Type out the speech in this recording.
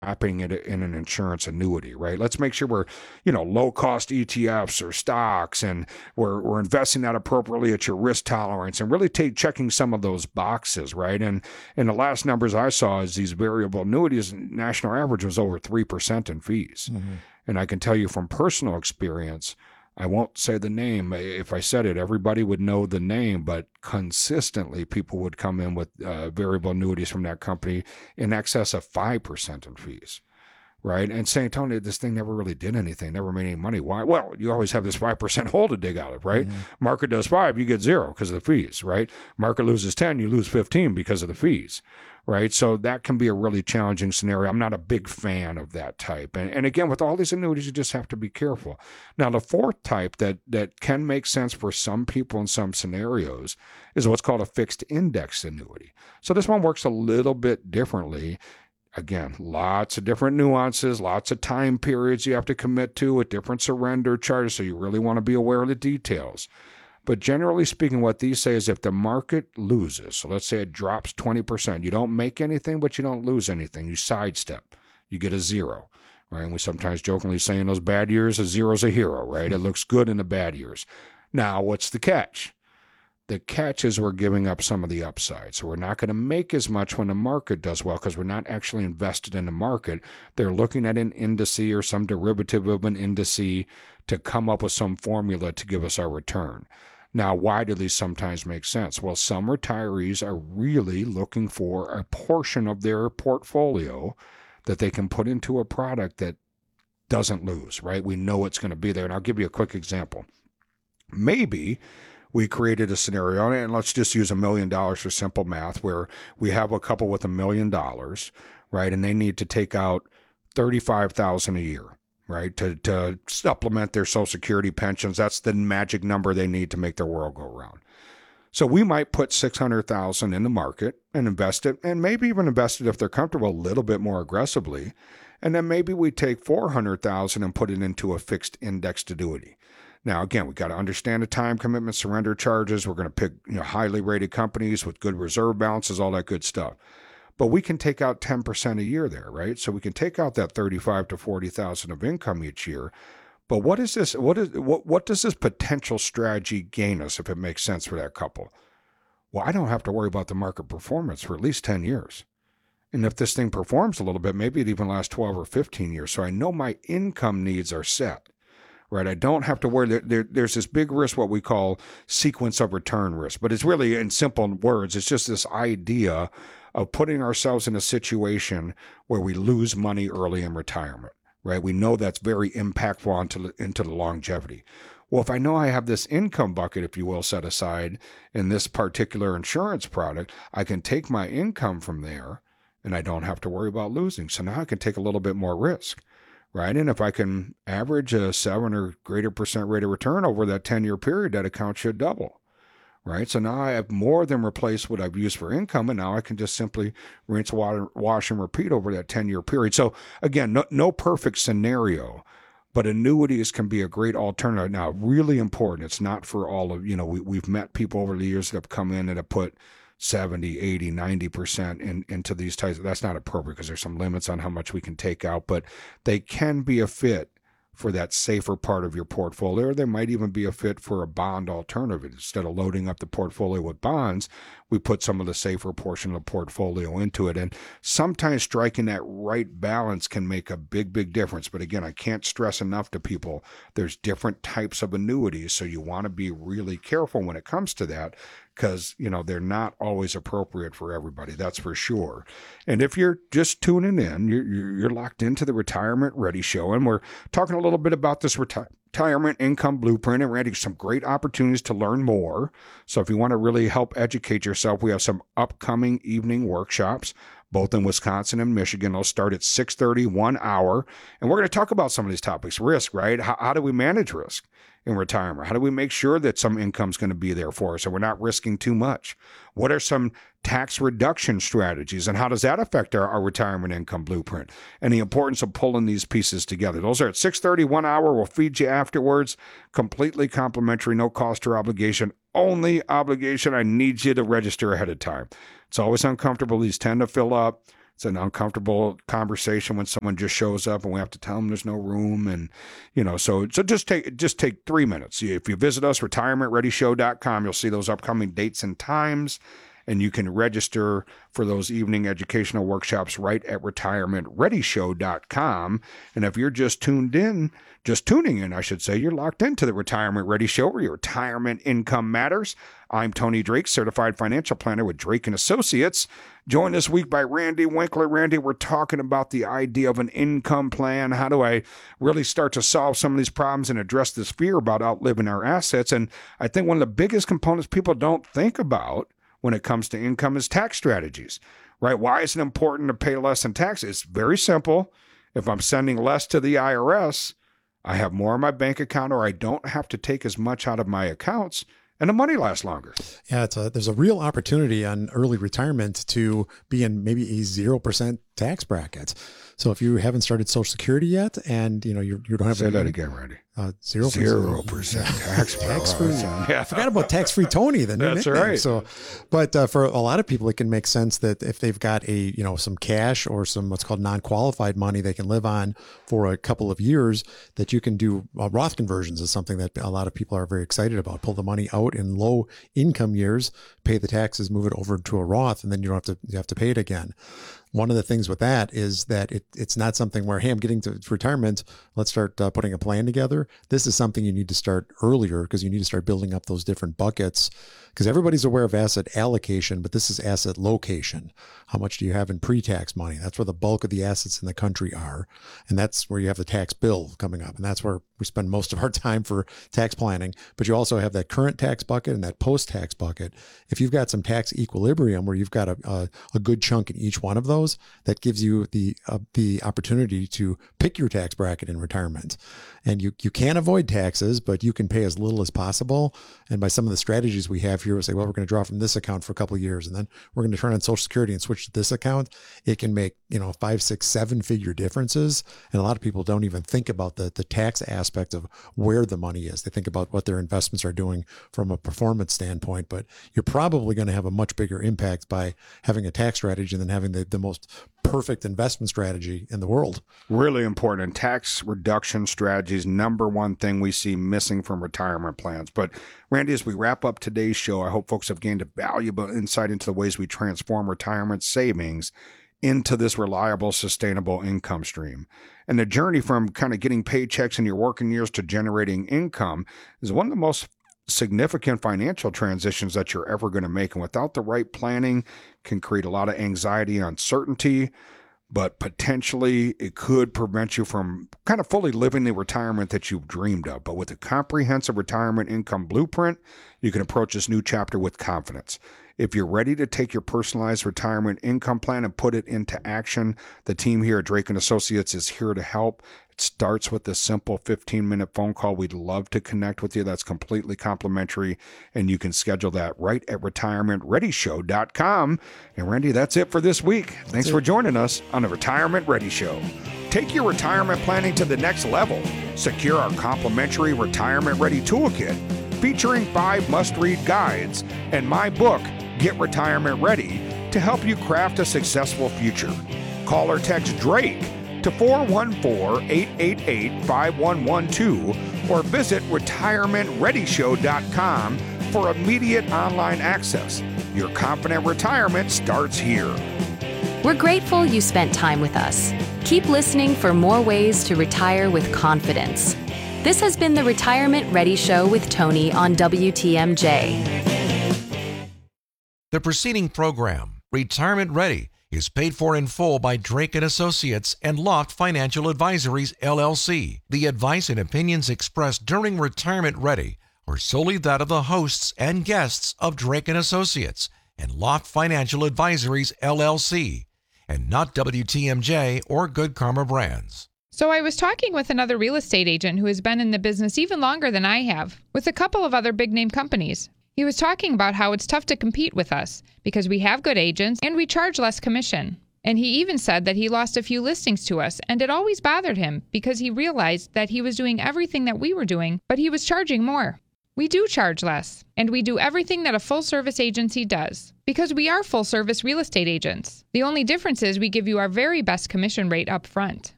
wrapping it in an insurance annuity, right? Let's make sure we're, low cost ETFs or stocks, and we're investing that appropriately at your risk tolerance, and really checking some of those boxes, right? And the last numbers I saw is these variable annuities, national average was over 3% in fees. Mm-hmm. And I can tell you from personal experience, I won't say the name. If I said it, everybody would know the name, but consistently people would come in with variable annuities from that company in excess of 5% in fees, right? And saying, Tony, this thing never really did anything, never made any money. Why? Well, you always have this 5% hole to dig out of, right? Mm-hmm. Market does 5, you get 0 because of the fees, right? Market loses 10, you lose 15 because of the fees, right? So that can be a really challenging scenario. I'm not a big fan of that type. And again, with all these annuities, you just have to be careful. Now, the fourth type that can make sense for some people in some scenarios is what's called a fixed index annuity. So this one works a little bit differently. Again, lots of different nuances, lots of time periods you have to commit to with different surrender charges, so you really want to be aware of the details. But generally speaking, what these say is if the market loses, so let's say it drops 20%, you don't make anything, but you don't lose anything. You sidestep. You get a 0, right? And we sometimes jokingly say in those bad years, a 0's a hero, right? It looks good in the bad years. Now, what's the catch? The catch is we're giving up some of the upside. So we're not going to make as much when the market does well because we're not actually invested in the market. They're looking at an index or some derivative of an index to come up with some formula to give us our return. Now, why do these sometimes make sense? Well, some retirees are really looking for a portion of their portfolio that they can put into a product that doesn't lose, right? We know it's going to be there. And I'll give you a quick example. Maybe we created a scenario, and let's just use $1 million for simple math, where we have a couple with $1 million, right? And they need to take out $35,000 a year, right? To supplement their Social Security pensions. That's the magic number they need to make their world go round. So we might put $600,000 in the market and invest it, and maybe even invest it if they're comfortable a little bit more aggressively. And then maybe we take $400,000 and put it into a fixed indexed annuity. Now, again, we got to understand the time commitment, surrender charges. We're going to pick highly rated companies with good reserve balances, all that good stuff. But we can take out 10% a year there, right? So we can take out that $35,000 to $40,000 of income each year. But what is this? What does this potential strategy gain us if it makes sense for that couple? Well, I don't have to worry about the market performance for at least 10 years. And if this thing performs a little bit, maybe it even lasts 12 or 15 years. So I know my income needs are set. Right, I don't have to worry. There's this big risk, what we call sequence of return risk. But it's really, in simple words, it's just this idea of putting ourselves in a situation where we lose money early in retirement. Right, we know that's very impactful into the longevity. Well, if I know I have this income bucket, if you will, set aside in this particular insurance product, I can take my income from there, and I don't have to worry about losing. So now I can take a little bit more risk. Right. And if I can average a 7 or greater % rate of return over that 10-year period, that account should double. Right. So now I have more than replaced what I've used for income. And now I can just simply rinse, wash, and repeat over that 10-year period. So again, no perfect scenario, but annuities can be a great alternative. Now, really important. It's not for all of, we've met people over the years that have come in and have put 70, 80, 90% into these types. That's not appropriate because there's some limits on how much we can take out, but they can be a fit for that safer part of your portfolio, or they might even be a fit for a bond alternative. Instead of loading up the portfolio with bonds, we put some of the safer portion of the portfolio into it. And sometimes striking that right balance can make a big, big difference. But again, I can't stress enough to people, there's different types of annuities. So you want to be really careful when it comes to that, because, they're not always appropriate for everybody. That's for sure. And if you're just tuning in, you're locked into the Retirement Ready Show. And we're talking a little bit about this retirement income blueprint, and Randy, some great opportunities to learn more. So if you want to really help educate yourself, we have some upcoming evening workshops, both in Wisconsin and Michigan. They'll start at 6:30, 1 hour. And we're going to talk about some of these topics. Risk, right? How do we manage risk in retirement? How do we make sure that some income's going to be there for us and we're not risking too much? What are some tax reduction strategies, and how does that affect our retirement income blueprint? And the importance of pulling these pieces together. Those are at 6:30, 1 hour. We'll feed you afterwards. Completely complimentary, no cost or obligation. Only obligation, I need you to register ahead of time. It's always uncomfortable. These tend to fill up. It's an uncomfortable conversation when someone just shows up and we have to tell them there's no room. And, so just take 3 minutes. If you visit us, retirementreadyshow.com, you'll see those upcoming dates and times. And you can register for those evening educational workshops right at retirementreadyshow.com. And if you're just tuning in, you're locked into the Retirement Ready Show, where your retirement income matters. I'm Tony Drake, certified financial planner with Drake & Associates. Joined this week by Randy Winkler. Randy, we're talking about the idea of an income plan. How do I really start to solve some of these problems and address this fear about outliving our assets? And I think one of the biggest components people don't think about when it comes to income is tax strategies, right? Why is it important to pay less in tax? It's very simple. If I'm sending less to the IRS, I have more in my bank account, or I don't have to take as much out of my accounts, and the money lasts longer. Yeah, there's a real opportunity on early retirement to be in maybe a 0% tax bracket. So if you haven't started Social Security yet, and you don't have say that again, Randy. 0% tax-free. Yeah. I forgot about tax-free Tony. That's right. So, but for a lot of people, it can make sense that if they've got some cash or some what's called non-qualified money they can live on for a couple of years, that you can do Roth conversions is something that a lot of people are very excited about. Pull the money out in low income years, pay the taxes, move it over to a Roth, and then you have to pay it again. One of the things with that is that it's not something where, hey, I'm getting to retirement, let's start putting a plan together. This is something you need to start earlier, because you need to start building up those different buckets, because everybody's aware of asset allocation, but this is asset location. How much do you have in pre-tax money? That's where the bulk of the assets in the country are. And that's where you have the tax bill coming up. And that's where we spend most of our time for tax planning. But you also have that current tax bucket and that post-tax bucket. If you've got some tax equilibrium where you've got a good chunk in each one of those, that gives you the opportunity to pick your tax bracket in retirement. And you can't avoid taxes, but you can pay as little as possible. And by some of the strategies we have here, we say, well, we're going to draw from this account for a couple of years, and then we're going to turn on Social Security and switch to this account. It can make 5, 6, 7-figure differences. And a lot of people don't even think about the tax aspect of where the money is. They think about what their investments are doing from a performance standpoint, but you're probably going to have a much bigger impact by having a tax strategy than having the most perfect investment strategy in the world. Really important. And tax reduction strategies, number one thing we see missing from retirement plans. But Randy, as we wrap up today's show, I hope folks have gained a valuable insight into the ways we transform retirement savings into this reliable, sustainable income stream. And the journey from kind of getting paychecks in your working years to generating income is one of the most significant financial transitions that you're ever going to make. And without the right planning, can create a lot of anxiety and uncertainty, but potentially it could prevent you from kind of fully living the retirement that you've dreamed of. But with a comprehensive retirement income blueprint, you can approach this new chapter with confidence. If you're ready to take your personalized retirement income plan and put it into action, the team here at Drake & Associates is here to help. It starts with a simple 15-minute phone call. We'd love to connect with you. That's completely complimentary, and you can schedule that right at retirementreadyshow.com. And Randy, that's it for this week. Thanks for joining us on the Retirement Ready Show. Take your retirement planning to the next level. Secure our complimentary Retirement Ready Toolkit, featuring 5 must-read guides, and my book, Get Retirement Ready, to help you craft a successful future. Call or text Drake to 414-888-5112 or visit retirementreadyshow.com for immediate online access. Your confident retirement starts here. We're grateful you spent time with us. Keep listening for more ways to retire with confidence. This has been the Retirement Ready Show with Tony on WTMJ. The preceding program, Retirement Ready, is paid for in full by Drake & Associates and Loft Financial Advisories, LLC. The advice and opinions expressed during Retirement Ready are solely that of the hosts and guests of Drake & Associates and Loft Financial Advisories, LLC, and not WTMJ or Good Karma Brands. So I was talking with another real estate agent who has been in the business even longer than I have, with a couple of other big-name companies. He was talking about how it's tough to compete with us because we have good agents and we charge less commission. And he even said that he lost a few listings to us, and it always bothered him because he realized that he was doing everything that we were doing, but he was charging more. We do charge less, and we do everything that a full-service agency does, because we are full-service real estate agents. The only difference is we give you our very best commission rate up front.